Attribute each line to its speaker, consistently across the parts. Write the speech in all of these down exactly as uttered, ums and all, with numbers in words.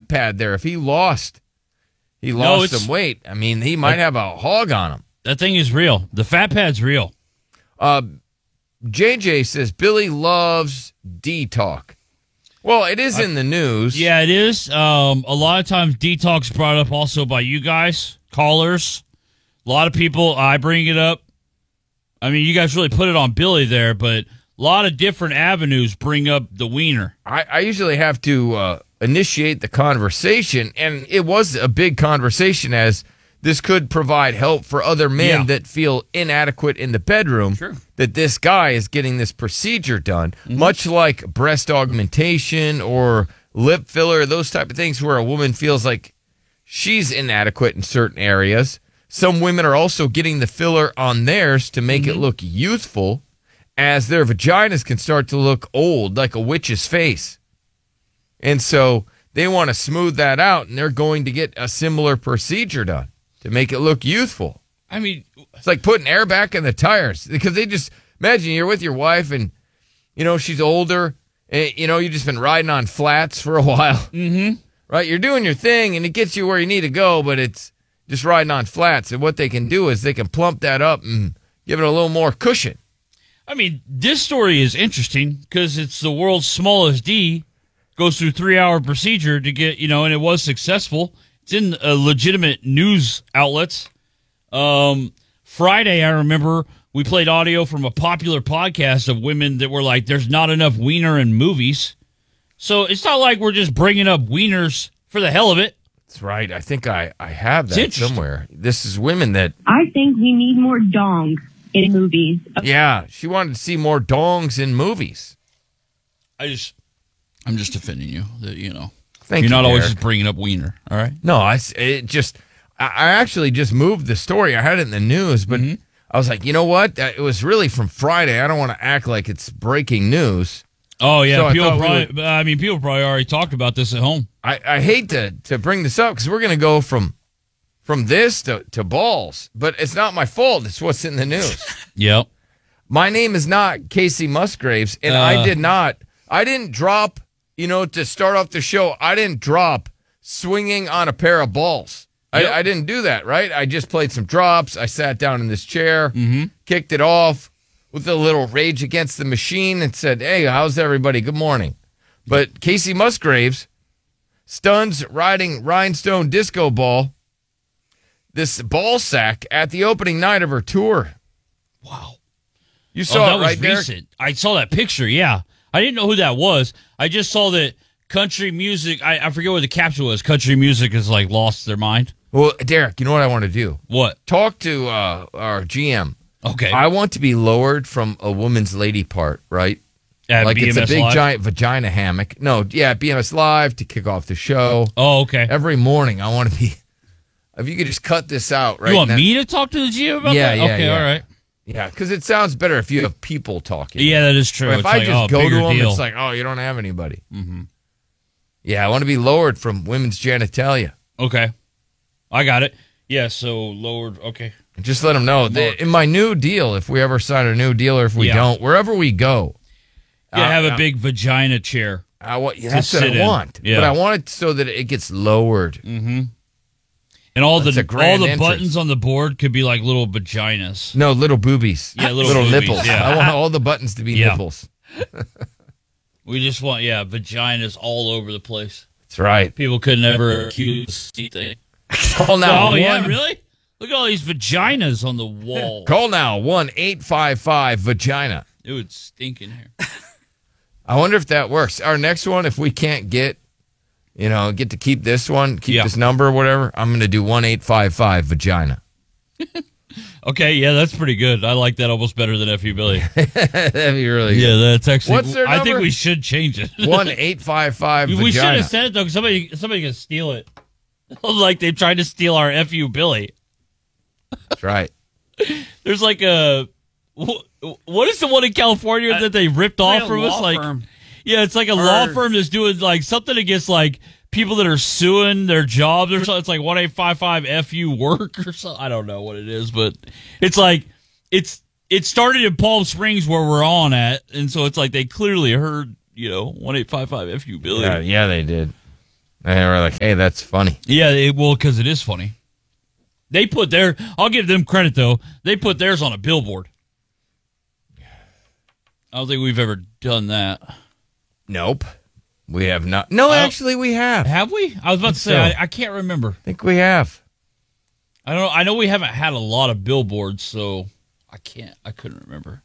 Speaker 1: pad there. If he lost, he
Speaker 2: No,
Speaker 1: lost
Speaker 2: it's-
Speaker 1: some weight. I mean, he might have a hog on him.
Speaker 2: That thing is real. The fat pad's real.
Speaker 1: Uh, J J says Billy loves D-Talk. Well, it is in the news.
Speaker 2: Yeah, it is. Um, a lot of times D-Talk's brought up also by you guys, callers. A lot of people, I bring it up. I mean, you guys really put it on Billy there, but a lot of different avenues bring up the wiener.
Speaker 1: I, I usually have to uh, initiate the conversation, and it was a big conversation as this could provide help for other men
Speaker 2: Yeah.
Speaker 1: that feel inadequate in the bedroom.
Speaker 2: Sure.
Speaker 1: That this guy is getting this procedure done, much like breast augmentation or lip filler, those type of things where a woman feels like she's inadequate in certain areas. Some women are also getting the filler on theirs to make it look youthful, as their vaginas can start to look old, like a witch's face. And so they want to smooth that out, and they're going to get a similar procedure done to make it look youthful.
Speaker 2: I mean,
Speaker 1: It's like putting air back in the tires, because they just imagine you're with your wife and, you know, she's older and, you know, you've just been riding on flats for a while.
Speaker 2: mm-hmm.
Speaker 1: Right? You're doing your thing and it gets you where you need to go, but it's just riding on flats. And what they can do is they can plump that up and give it a little more cushion.
Speaker 2: I mean, this story is interesting because it's the world's smallest D, goes through three-hour procedure to get, you know, and it was successful. It's in uh, legitimate news outlets. Um, Friday, I remember we played audio from a popular podcast of women that were like, there's not enough wiener in movies. So it's not like we're just bringing up wieners for the hell of it.
Speaker 1: That's right. I think I, I have
Speaker 2: It's
Speaker 1: that
Speaker 2: interesting.
Speaker 1: somewhere. This is women that,
Speaker 3: I think we need more dongs in movies.
Speaker 1: yeah, she wanted to see more dongs in movies.
Speaker 2: I just, I'm just defending you that, you know,
Speaker 1: Thank
Speaker 2: you're
Speaker 1: you,
Speaker 2: not always
Speaker 1: Derek.
Speaker 2: just bringing up wiener. All right.
Speaker 1: No, I, s- it just, I I actually just moved the story. I had it in the news, but I was like, you know what? Uh, It was really from Friday. I don't want to act like it's breaking news.
Speaker 2: Oh yeah,
Speaker 1: So I
Speaker 2: people
Speaker 1: thought we
Speaker 2: probably. I mean, people probably already talked about this at home.
Speaker 1: I, I hate to, to bring this up because we're going to go from from this to, to balls, but it's not my fault. It's what's in the news.
Speaker 2: Yep.
Speaker 1: My name is not Casey Musgraves, and
Speaker 2: Uh.
Speaker 1: I did not, I didn't drop, you know, to start off the show, I didn't drop swinging on a pair of balls.
Speaker 2: Yep.
Speaker 1: I, I didn't do that, right? I just played some drops. I sat down in this chair,
Speaker 2: Mm-hmm.
Speaker 1: kicked it off with a little Rage Against the Machine and said, hey, how's everybody? Good morning. But Casey Musgraves stuns riding rhinestone disco ball, this ball sack, at the opening night of her tour.
Speaker 2: Wow.
Speaker 1: You
Speaker 2: Oh,
Speaker 1: saw
Speaker 2: that
Speaker 1: it, right
Speaker 2: was
Speaker 1: there?
Speaker 2: recent. I saw that picture. Yeah, I didn't know who that was. I just saw that country music. I, I forget what the caption was. Country music has like lost their mind.
Speaker 1: Well, Derek, you know what I want to do?
Speaker 2: What?
Speaker 1: Talk to uh, our G M.
Speaker 2: Okay.
Speaker 1: I want to be lowered from a woman's lady part, right?
Speaker 2: At
Speaker 1: like it's
Speaker 2: B M
Speaker 1: a
Speaker 2: S
Speaker 1: big
Speaker 2: Live?
Speaker 1: giant vagina hammock. No, yeah, B M S Live to kick off the show.
Speaker 2: Oh, okay.
Speaker 1: Every morning I want to be, if you could just cut this out, right?
Speaker 2: You want
Speaker 1: And
Speaker 2: me to talk to the G M about
Speaker 1: Yeah,
Speaker 2: that?
Speaker 1: yeah,
Speaker 2: okay,
Speaker 1: yeah.
Speaker 2: all right.
Speaker 1: then- Yeah, because it sounds better if you have people talking.
Speaker 2: Yeah, that is true.
Speaker 1: But if
Speaker 2: It's
Speaker 1: I
Speaker 2: like,
Speaker 1: just
Speaker 2: oh,
Speaker 1: go to
Speaker 2: bigger
Speaker 1: them,
Speaker 2: deal.
Speaker 1: it's like, oh, you don't have anybody. Mm-hmm. Yeah, I want to be lowered from women's genitalia.
Speaker 2: Okay, I got it. Yeah, so lowered. Okay.
Speaker 1: And just let them know that in my new deal, if we ever sign a new deal or if we
Speaker 2: Yeah.
Speaker 1: don't, wherever we go,
Speaker 2: Yeah,
Speaker 1: uh,
Speaker 2: have a
Speaker 1: uh,
Speaker 2: big vagina chair.
Speaker 1: I want, yeah, that's what
Speaker 2: sit
Speaker 1: I
Speaker 2: in.
Speaker 1: want.
Speaker 2: Yeah.
Speaker 1: But I want it so that it gets lowered.
Speaker 2: Mm-hmm. And all
Speaker 1: That's
Speaker 2: the
Speaker 1: a grand
Speaker 2: all the
Speaker 1: entrance.
Speaker 2: buttons on the board could be like little vaginas.
Speaker 1: No, little boobies.
Speaker 2: Yeah, little boobies,
Speaker 1: nipples.
Speaker 2: yeah.
Speaker 1: I want all the buttons to be
Speaker 2: Yeah.
Speaker 1: nipples.
Speaker 2: We just want yeah vaginas all over the place.
Speaker 1: That's right.
Speaker 2: People could never accuse the thing.
Speaker 1: Call now.
Speaker 2: Oh
Speaker 1: one,
Speaker 2: yeah, really? Look at all these vaginas on the wall.
Speaker 1: Call now. one eight five five vagina.
Speaker 2: It would stink in here.
Speaker 1: I wonder if that works. Our next one, if we can't get, you know, get to keep this one, keep
Speaker 2: Yeah.
Speaker 1: this number or whatever, I'm going to do one eight five five vagina.
Speaker 2: Okay, yeah, that's pretty good. I like that almost better than F U Billy.
Speaker 1: That'd be really
Speaker 2: Yeah, that's actually.
Speaker 1: What's their
Speaker 2: I think
Speaker 1: number?
Speaker 2: we should change it.
Speaker 1: good. one eight five five vagina.
Speaker 2: We should have said it though, because somebody somebody can steal it. Like they tried to steal our F U Billy.
Speaker 1: That's right.
Speaker 2: There's like a wh- what is the one in California that they ripped off from us? Like, yeah, it's like a law firm that's doing like something against like people that are suing their jobs or something. It's like one eight five five F U work or something. I don't know what it is, but it's like it's it started in Palm Springs where we're on at, and so it's like they clearly heard you know one eight five five F U Billy.
Speaker 1: Yeah, yeah, they did. And we're like, hey, that's funny.
Speaker 2: Yeah, it, well, because it is funny. They put their, I'll give them credit, though. They put theirs on a billboard. I don't think we've ever done that.
Speaker 1: Nope. We have not. No, actually, we have.
Speaker 2: Have we? I was about to say,
Speaker 1: so.
Speaker 2: I, I can't remember.
Speaker 1: I think we have.
Speaker 2: I don't know. I know we haven't had a lot of billboards, so I can't, I couldn't remember.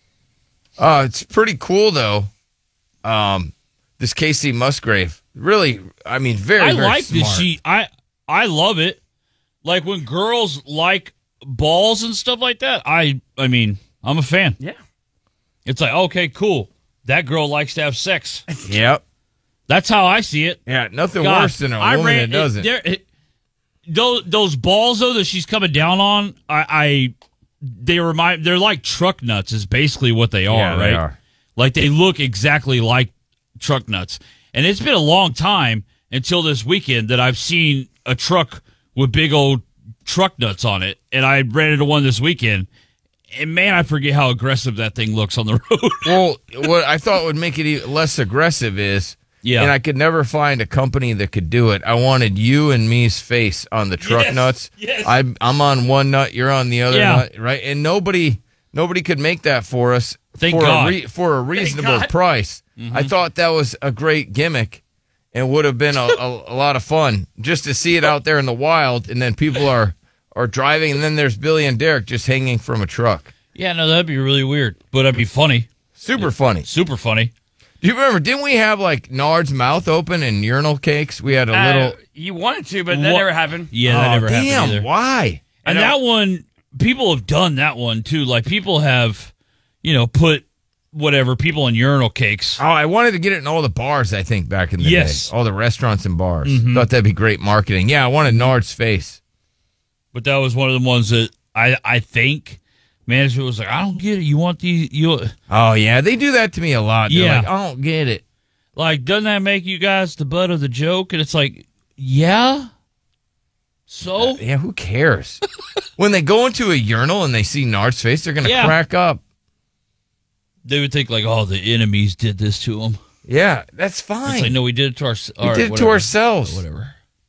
Speaker 1: Uh, it's pretty cool, though. Um, this Casey Musgrave, really, I mean, very,
Speaker 2: I
Speaker 1: very
Speaker 2: like
Speaker 1: smart.
Speaker 2: this. She, I, I love it. Like when girls like balls and stuff like that. I, I mean, I'm a fan.
Speaker 4: Yeah.
Speaker 2: It's like, okay, cool. That girl likes to have sex.
Speaker 1: Yep.
Speaker 2: That's how I see it.
Speaker 1: Yeah, nothing
Speaker 2: God,
Speaker 1: worse than a
Speaker 2: I
Speaker 1: woman
Speaker 2: ran,
Speaker 1: that doesn't.
Speaker 2: It, there, it, those, those balls though that she's coming down on, I, I, they remind, they're like truck nuts. Is basically what they are,
Speaker 1: Yeah,
Speaker 2: right?
Speaker 1: they are.
Speaker 2: Like they look exactly like truck nuts. And it's been a long time until this weekend that I've seen a truck with big old truck nuts on it, and I ran into one this weekend. And man, I forget how aggressive that thing looks on the road.
Speaker 1: Well, what I thought would make it e- less aggressive is,
Speaker 2: Yeah.
Speaker 1: and I could never find a company that could do it. I wanted you and me's face on the truck
Speaker 2: Yes,
Speaker 1: nuts.
Speaker 2: yes.
Speaker 1: I'm I'm on one nut, you're on the other
Speaker 2: Yeah.
Speaker 1: nut, right? And nobody nobody could make that for us
Speaker 2: Thank
Speaker 1: for
Speaker 2: God.
Speaker 1: a re- for a reasonable
Speaker 4: God.
Speaker 1: price.
Speaker 2: Mm-hmm.
Speaker 1: I thought that was a great gimmick and would have been a, a, a lot of fun just to see it out there in the wild, and then people are are driving, and then there's Billy and Derek just hanging from a truck.
Speaker 2: Yeah, no, that'd be really weird, but that'd be funny.
Speaker 1: Super funny.
Speaker 2: Super funny.
Speaker 1: Do you remember, didn't we have like Nard's mouth open and urinal cakes? We had a
Speaker 4: Uh,
Speaker 1: little.
Speaker 4: you wanted to, but that
Speaker 2: What-
Speaker 4: never happened.
Speaker 2: Yeah, that
Speaker 1: Oh,
Speaker 2: never
Speaker 1: damn,
Speaker 2: happened either.
Speaker 1: why?
Speaker 2: And
Speaker 4: I
Speaker 2: that
Speaker 4: know.
Speaker 2: one, people have done that one too. Like people have, you know, put whatever people in urinal cakes.
Speaker 1: Oh, I wanted to get it in all the bars, I think, back in the
Speaker 2: Yes.
Speaker 1: day. All the restaurants and bars.
Speaker 2: Mhm.
Speaker 1: Thought that'd be great marketing. Yeah, I wanted Nard's face.
Speaker 2: But that was one of the ones that I I think management was like, I don't get it. You want these? You
Speaker 1: Oh, yeah, they do that to me a lot. They're
Speaker 2: Yeah.
Speaker 1: like, I don't get it.
Speaker 2: like, doesn't that make you guys the butt of the joke? And it's like, yeah. So
Speaker 1: Yeah, who cares? When they go into a urinal and they see Nard's face, they're going to
Speaker 2: Yeah.
Speaker 1: crack up.
Speaker 2: they would think like, oh, the enemies did this to them.
Speaker 1: Yeah, that's fine.
Speaker 2: It's like, no, we did it to our.
Speaker 1: we did it to ourselves.
Speaker 2: Whatever.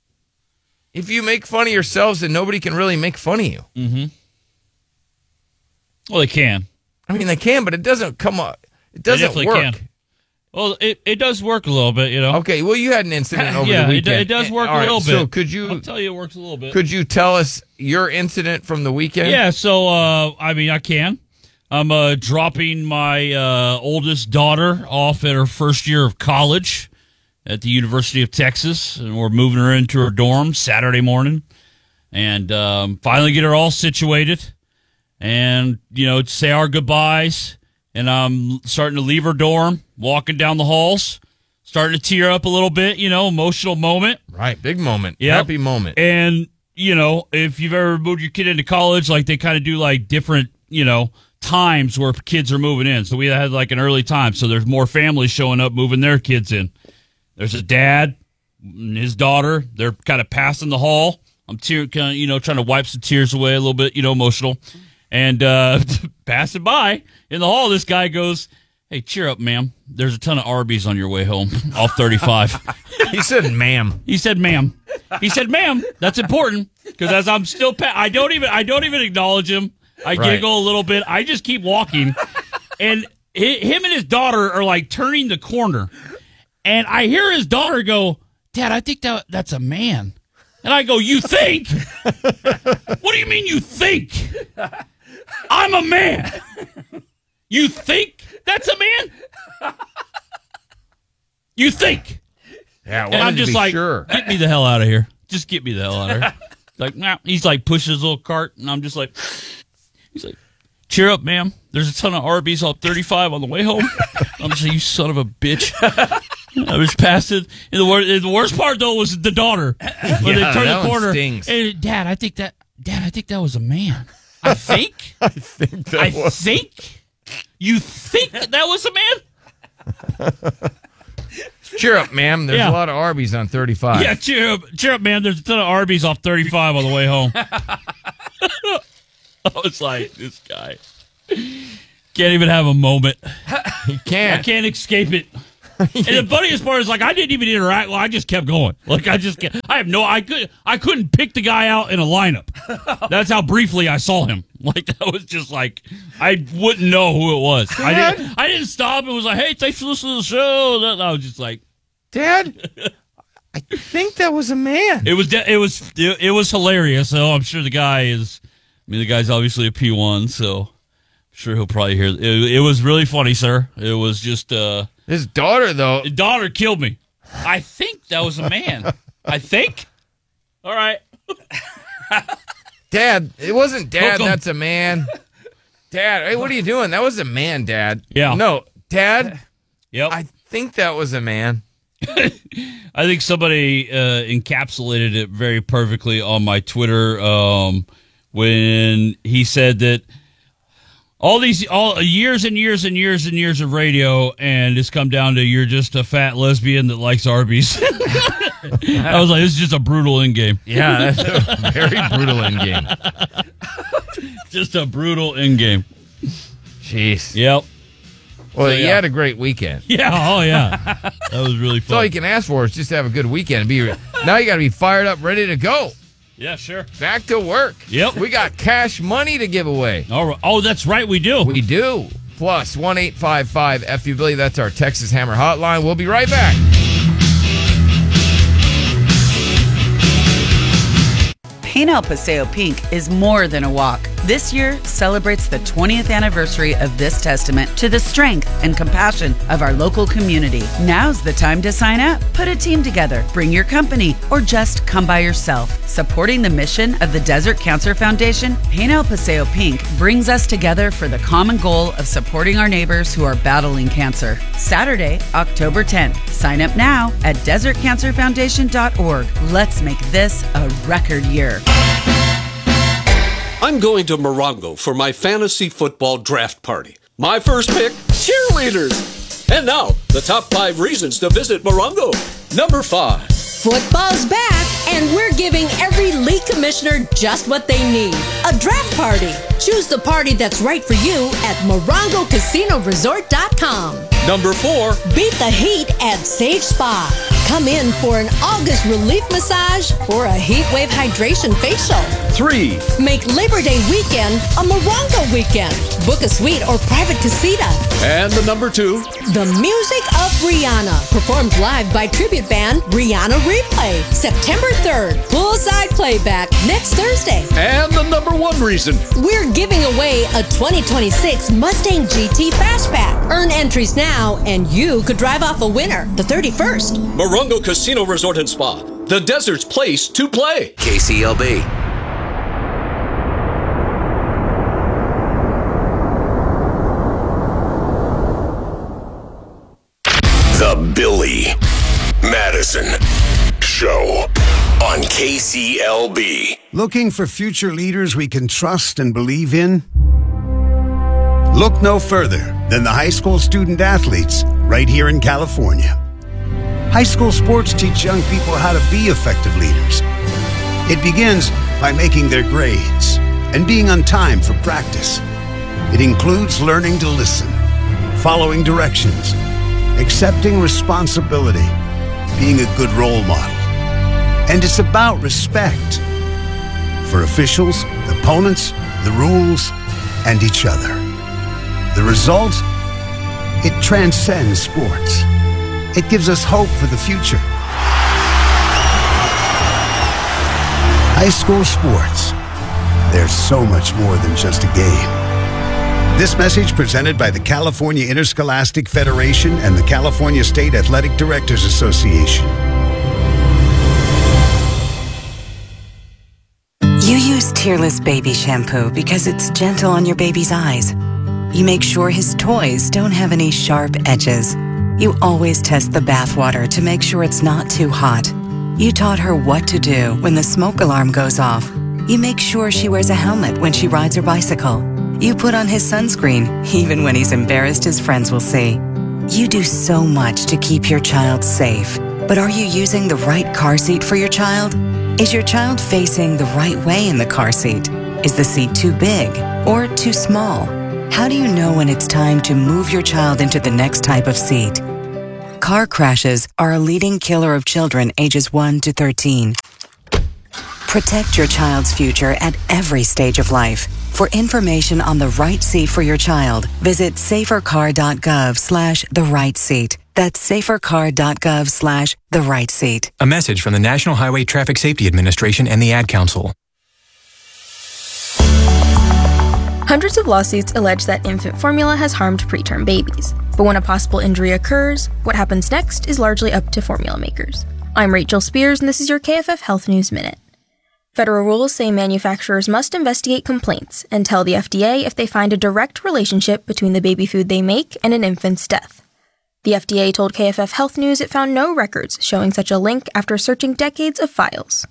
Speaker 1: If you make fun of yourselves, then nobody can really make fun of you.
Speaker 2: Mm-hmm. Well, they can.
Speaker 1: I mean, they can, but it doesn't come up. It
Speaker 2: They
Speaker 1: doesn't
Speaker 2: definitely
Speaker 1: work.
Speaker 2: can. Well, it, it does work a little bit, you know.
Speaker 1: Okay, well, you had an incident over
Speaker 2: Yeah,
Speaker 1: the
Speaker 2: it do-
Speaker 1: weekend.
Speaker 2: it does work a
Speaker 1: All right,
Speaker 2: little
Speaker 1: So
Speaker 2: bit.
Speaker 1: could
Speaker 2: I'll
Speaker 1: you
Speaker 2: tell you, it works a little bit.
Speaker 1: could you tell us your incident from the weekend?
Speaker 2: Yeah, so uh, I mean, I can. I'm uh, dropping my uh, oldest daughter off at her first year of college at the University of Texas, and we're moving her into her dorm Saturday morning, and um, finally get her all situated, and you know, say our goodbyes. And I'm starting to leave her dorm, walking down the halls, starting to tear up a little bit. You know, emotional moment.
Speaker 1: Right, big moment.
Speaker 2: Yep.
Speaker 1: Happy moment.
Speaker 2: And, you know, if you've ever moved your kid into college, like they kind of do like different, you know, times where kids are moving in. So we had like an early time. So there's more families showing up, moving their kids in. There's a dad and his daughter. They're kind of passing the hall. I'm tear, kind of, you know, trying to wipe some tears away a little bit, you know, emotional. And uh, passing by in the hall, this guy goes, "Hey, cheer up, ma'am. There's a ton of Arby's on your way home off thirty-five."
Speaker 1: He said, "Ma'am."
Speaker 2: He said, "Ma'am." He said, "Ma'am." That's important because as I'm still, pa- I don't even, I don't even acknowledge him. I
Speaker 1: Right.
Speaker 2: giggle a little bit. I just keep walking, and hi- him and his daughter are like turning the corner, and I hear his daughter go, "Dad, I think that that's a man." And I go, "You think? What do you mean you think? I'm a man. You think that's a man? You think?"
Speaker 1: Yeah, I
Speaker 2: And
Speaker 1: wanted
Speaker 2: I'm
Speaker 1: to
Speaker 2: just
Speaker 1: be
Speaker 2: like,
Speaker 1: sure.
Speaker 2: "Get me the hell out of here. Just get me the hell out of here." Like, nah. He's like, pushes his little cart, and I'm just like, he's like, "Cheer up, ma'am. There's a ton of Arby's off thirty-five on the way home." I'm just like, "You son of a bitch." I was past it. And the, wor- the worst part, though, was the daughter. When
Speaker 1: Yeah,
Speaker 2: they turned
Speaker 1: that
Speaker 2: the
Speaker 1: one
Speaker 2: corner.
Speaker 1: stings.
Speaker 2: And, Dad, I think that, Dad, I think that was a man. I think?
Speaker 1: I think that
Speaker 2: I
Speaker 1: was.
Speaker 2: think? You think that was a man?
Speaker 1: Cheer up, ma'am. There's
Speaker 2: Yeah.
Speaker 1: a lot of Arby's on thirty-five.
Speaker 2: Yeah, cheer up, cheer up, man. There's a ton of Arby's off thirty-five on the way home. I was like, this guy can't even have a moment.
Speaker 1: He
Speaker 2: I
Speaker 1: can't.
Speaker 2: can't escape it. And the funniest part is, like, I didn't even interact. Well, I just kept going. Like, I just kept, I have no, I could, I couldn't pick the guy out in a lineup. That's how briefly I saw him. Like, that was just like, I wouldn't know who it was. I didn't, I didn't stop and was like, hey, thanks for listening to the show. I was just like,
Speaker 1: Dad, I think that was a man.
Speaker 2: it was, de- it was, it, it was hilarious. So I'm sure the guy is, I mean, the guy's obviously a P one, so I'm sure he'll probably hear. It, it was really funny, sir. It was just, uh,
Speaker 1: His daughter, though.
Speaker 2: his daughter killed me. I think that was a man. I think. All right.
Speaker 1: Dad, it wasn't Dad,
Speaker 2: Hook 'em.
Speaker 1: that's a man. Dad, hey, what are you doing? That was a man, Dad.
Speaker 2: Yeah.
Speaker 1: No, Dad,
Speaker 2: Yep.
Speaker 1: I think that was a man.
Speaker 2: I think somebody uh, encapsulated it very perfectly on my Twitter um, when he said that all these all years and years and years and years of radio, and it's come down to you're just a fat lesbian that likes Arby's. I was like, this is just a brutal end game.
Speaker 1: Yeah, that's a very brutal end game.
Speaker 2: Just a brutal end game.
Speaker 1: Jeez.
Speaker 2: Yep.
Speaker 1: Well,
Speaker 2: So,
Speaker 1: you
Speaker 2: yeah.
Speaker 1: had a great weekend.
Speaker 2: Yeah. Oh, yeah. That was really
Speaker 1: That's all
Speaker 2: fun.
Speaker 1: you can ask for is just to have a good weekend. Be now you got to be fired up, ready to go.
Speaker 2: Yeah, sure.
Speaker 1: Back to work.
Speaker 2: Yep.
Speaker 1: We got cash money to give away.
Speaker 2: All right. Oh, that's right. We do.
Speaker 1: We do. Plus one eight five five F U Billy. That's our Texas Hammer hotline. We'll be right back.
Speaker 4: Paint El Paseo Pink is more than a walk. This year celebrates the twentieth anniversary of this testament to the strength and compassion of our local community. Now's the time to sign up. Put a team together, bring your company, or just come by yourself. Supporting the mission of the Desert Cancer Foundation, Paint El Paseo Pink brings us together for the common goal of supporting our neighbors who are battling cancer. Saturday, October tenth. Sign up now at desert cancer foundation dot org. Let's make this a record year.
Speaker 5: I'm going to Morongo for my fantasy football draft party. My first pick, cheerleaders. And now, the top five reasons to visit Morongo. Number five.
Speaker 6: Football's back, and we're giving every league commissioner just what they need. A draft party. Choose the party that's right for you at morongo casino resort dot com.
Speaker 5: Number four.
Speaker 6: Beat the heat at Sage Spa. Come in for an August relief massage or a heat wave hydration facial.
Speaker 5: Three.
Speaker 6: Make Labor Day weekend a Morongo weekend. Book a suite or private casita.
Speaker 5: And the number two.
Speaker 6: The music of Rihanna, performed live by tribute band Rihanna Replay, September third. Poolside playback next Thursday.
Speaker 5: And the number one reason.
Speaker 6: We're giving away a twenty twenty-six Mustang G T Fastback. Earn entries now, and you could drive off a winner the thirty-first.
Speaker 5: Morongo Casino Resort and Spa. The desert's place to play.
Speaker 7: K C L B. The Billy Madison Show on K C L B.
Speaker 8: Looking for future leaders we can trust and believe in? Look no further than the high school student athletes right here in California. High school sports teach young people how to be effective leaders. It begins by making their grades and being on time for practice. It includes learning to listen, following directions, accepting responsibility, being a good role model. And it's about respect for officials, opponents, the rules, and each other. The result? It transcends sports. It gives us hope for the future. High school sports. There's so much more than just a game. This message presented by the California Interscholastic Federation and the California State Athletic Directors Association.
Speaker 9: You use Tearless Baby Shampoo because it's gentle on your baby's eyes. You make sure his toys don't have any sharp edges. You always test the bathwater to make sure it's not too hot. You taught her what to do when the smoke alarm goes off. You make sure she wears a helmet when she rides her bicycle. You put on his sunscreen, even when he's embarrassed his friends will see. You do so much to keep your child safe. But are you using the right car seat for your child? Is your child facing the right way in the car seat? Is the seat too big or too small? How do you know when it's time to move your child into the next type of seat? Car crashes are a leading killer of children ages one to thirteen. Protect your child's future at every stage of life. For information on the right seat for your child, visit safercar.gov slash the right seat. That's safercar.gov slash the right seat.
Speaker 10: A message from the National Highway Traffic Safety Administration and the Ad Council.
Speaker 11: Hundreds of lawsuits allege that infant formula has harmed preterm babies. But when a possible injury occurs, what happens next is largely up to formula makers. I'm Rachel Spears, and this is your K F F Health News Minute. Federal rules say manufacturers must investigate complaints and tell the F D A if they find a direct relationship between the baby food they make and an infant's death. The F D A told K F F Health News it found no records showing such a link after searching decades of files.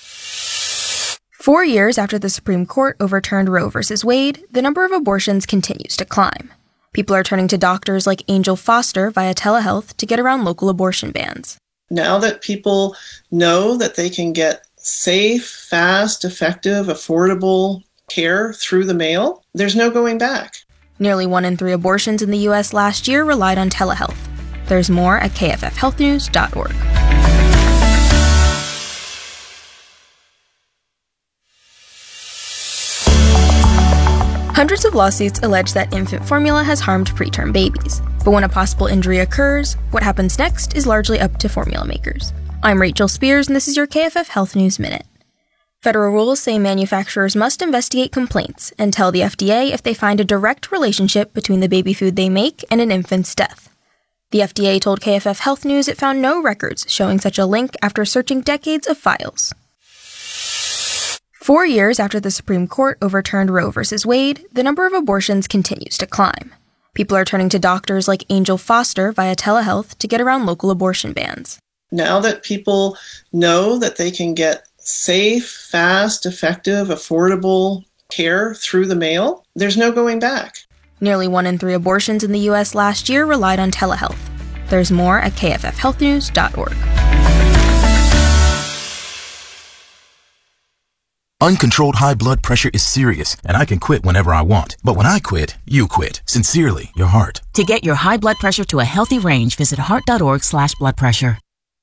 Speaker 11: Four years after the Supreme Court overturned Roe v. Wade, the number of abortions continues to climb. People are turning to doctors like Angel Foster via telehealth to get around local abortion bans.
Speaker 12: Now that people know that they can get safe, fast, effective, affordable care through the mail, there's no going back.
Speaker 11: Nearly one in three abortions in the U S last year relied on telehealth. There's more at k f f health news dot org. Hundreds of lawsuits allege that infant formula has harmed preterm babies. But when a possible injury occurs, what happens next is largely up to formula makers. I'm Rachel Spears, and this is your K F F Health News Minute. Federal rules say manufacturers must investigate complaints and tell the F D A if they find a direct relationship between the baby food they make and an infant's death. The F D A told K F F Health News it found no records showing such a link after searching decades of files. Four years after the Supreme Court overturned Roe v. Wade, the number of abortions continues to climb. People are turning to doctors like Angel Foster via telehealth to get around local abortion bans.
Speaker 12: Now that people know that they can get safe, fast, effective, affordable care through the mail, there's no going back.
Speaker 11: Nearly one in three abortions in the U S last year relied on telehealth. There's more at k f f health news dot org.
Speaker 13: Uncontrolled high blood pressure is serious, and I can quit whenever I want. But when I quit, you quit. Sincerely, your heart.
Speaker 14: To get your high blood pressure to a healthy range, visit heart.org slash blood pressure.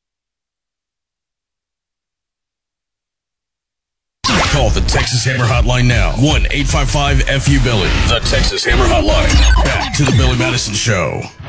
Speaker 7: Call the Texas Hammer Hotline now. one eight five five F U Billy. The Texas Hammer Hotline. Back to the Billy Madison Show.